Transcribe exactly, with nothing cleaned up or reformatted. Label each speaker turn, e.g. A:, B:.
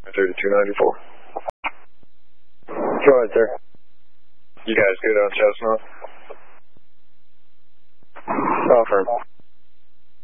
A: thirty-two ninety-four.
B: Go ahead, sir.
A: You guys good on Chestnut?
B: Confirm.